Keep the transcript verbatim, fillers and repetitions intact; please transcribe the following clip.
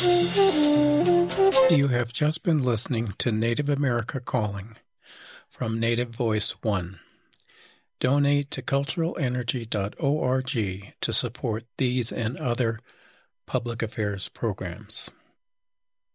You have just been listening to Native America Calling from Native Voice One. Donate to cultural energy dot org to support these and other public affairs programs.